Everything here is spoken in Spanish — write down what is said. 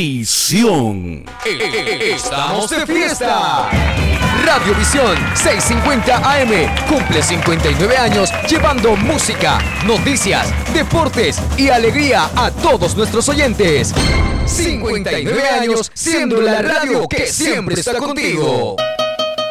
Visión. ¡Estamos de fiesta! Radiovisión 650 AM cumple 59 años llevando música, noticias, deportes y alegría a todos nuestros oyentes. 59 años siendo la radio que siempre está contigo.